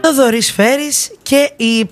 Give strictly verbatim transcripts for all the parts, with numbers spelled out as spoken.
Θοδωρής Φέρης και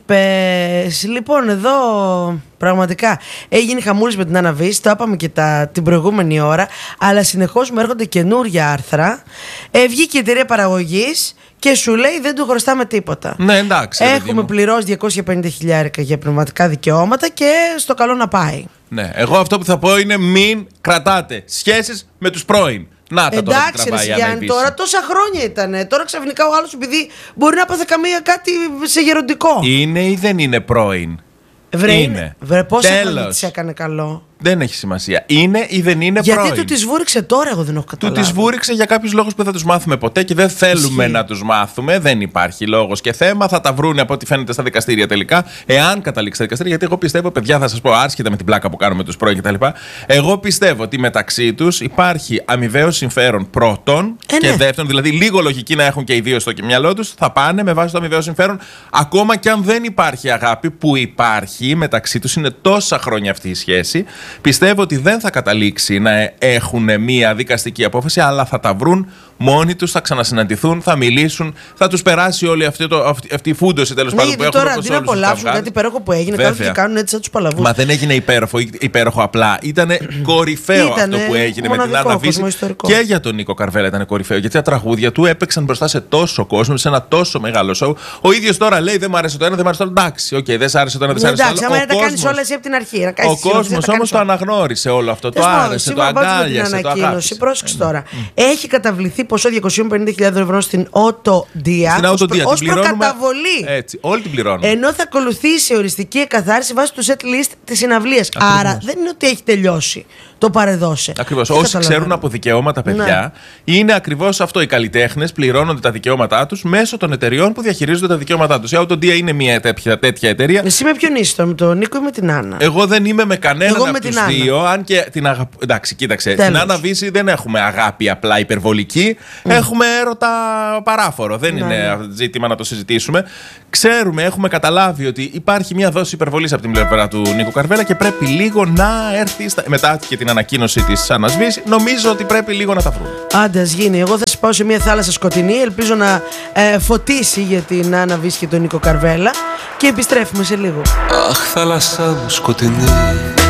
είπες. Λοιπόν, εδώ πραγματικά έγινε χαμούλης με την Άννα Βύση, το είπαμε και τα, την προηγούμενη ώρα, αλλά συνεχώς μου έρχονται καινούρια άρθρα. Ε, βγήκε η εταιρεία παραγωγής και σου λέει δεν του χρωστάμε τίποτα. Ναι, εντάξει. Έχουμε πληρώσει διακόσια πενήντα χιλιάρικα για πνευματικά δικαιώματα και στο καλό να πάει. Ναι, εγώ αυτό που θα πω είναι μην κρατάτε σχέσεις με τους πρώην. Να τα τώρα Εντάξει, ρε Γιάννη, τώρα τόσα χρόνια ήταν. Τώρα ξαφνικά ο άλλος, επειδή μπορεί να πάθει καμία κάτι σε γεροντικό. Είναι ή δεν είναι πρώην? Βρε, είναι. είναι. Βρε, πόσα χρόνια της έκανε καλό. Δεν έχει σημασία. Είναι ή δεν είναι Γιατί πρώην. Γιατί του τη βούριξε τώρα, εγώ δεν έχω καταλάβει. Του τη βούριξε για κάποιους λόγους που δεν θα τους μάθουμε ποτέ και δεν θέλουμε Ισχύει. να τους μάθουμε. Δεν υπάρχει λόγος και θέμα. Θα τα βρούνε από ό,τι φαίνεται στα δικαστήρια τελικά. Εάν καταλήξει στα δικαστήρια, γιατί εγώ πιστεύω, παιδιά, θα σας πω, άσχετα με την πλάκα που κάνουμε τους πρώην κτλ. Εγώ πιστεύω ότι μεταξύ τους υπάρχει αμοιβαίο συμφέρον πρώτον ε, και ναι. δεύτερον, δηλαδή λίγο λογική να έχουν και οι δύο στο μυαλό τους. Θα πάνε με βάση το αμοιβαίο συμφέρον, ακόμα και αν δεν υπάρχει αγάπη που υπάρχει μεταξύ τους. Είναι τόσα χρόνια αυτή η σχέση. Πιστεύω ότι δεν θα καταλήξει να έχουν μία δικαστική απόφαση, αλλά θα τα βρουν μόνοι τους, θα ξανασυναντηθούν, θα μιλήσουν, θα τους περάσει όλη αυτή, το, αυτή, αυτή η φούντωση τέλος ναι, πάντων που έχουν. Τώρα αντί να απολαύσουν κάτι υπέροχο που έγινε, κάθονται και κάνουν έτσι σαν τους παλαβούς. Μα δεν έγινε υπέροχο, υπέροχο απλά. Ήταν κορυφαίο αυτό που έγινε με την Άννα Βύση. Και για τον Νίκο Καρβέλα ήταν κορυφαίο. Γιατί τα τραγούδια του έπαιξαν μπροστά σε τόσο κόσμο, σε ένα τόσο μεγάλο σοου. Ο ίδιος τώρα λέει: δεν μου άρεσε το ένα, δεν μου άρεσε το άλλο. Εντάξει, οκ, δεν σ' άρεσε το ένα, δεν σ' άρεσε το άλλο. Εντάξει, άμα τα κάνει όλα εσύ από την αρχή. Ο κόσμος όμως το αναγνώρισε όλο αυτό. Το άρεσε, το αγκάλιασε, το αγάπησε. Πρόσεξε τώρα. Έχει καταβληθεί ποσό διακόσιες πενήντα χιλιάδες ευρώ στην Ότο-Δία ως προκαταβολή. Έτσι, όλοι την πληρώνουμε. Ενώ θα ακολουθήσει οριστική εκαθάριση βάσει του set list της συναυλίας. Άρα δεν είναι ότι έχει τελειώσει. Το παρεδώσε. Ακριβώς. Όσοι ξέρουν από δικαιώματα, παιδιά, ναι. είναι ακριβώς αυτό. Οι καλλιτέχνες πληρώνονται τα δικαιώματά τους μέσω των εταιριών που διαχειρίζονται τα δικαιώματά τους. Η Ότο-Δία είναι μια τέτοια, τέτοια εταιρεία. Εσύ με ποιον είσαι, με τον Νίκο ή με την Άννα? Εγώ δεν είμαι με κανέναν από τους δύο. Αν και την αγα... Εντάξει, κοίταξε. Τέλος. Την Άννα Βύση δεν έχουμε αγάπη απλά υπερβολική. Mm. Έχουμε έρωτα παράφορο. Δεν ναι, είναι ναι. ζήτημα να το συζητήσουμε. Ξέρουμε, έχουμε καταλάβει ότι υπάρχει μια δόση υπερβολής από την πλευρά του Νίκου Καρβέλα και πρέπει λίγο να έρθει στα... μετά και την ανακοίνωση της Άννας Βύση. Νομίζω ότι πρέπει λίγο να τα βρούμε. Άντε, ας γίνει. Εγώ θα σας πάω σε μια θάλασσα σκοτεινή. Ελπίζω να ε, φωτίσει για την Άννα Βύση και τον Νίκο Καρβέλα. Και επιστρέφουμε σε λίγο. Αχ, θάλασσα μου σκοτεινή,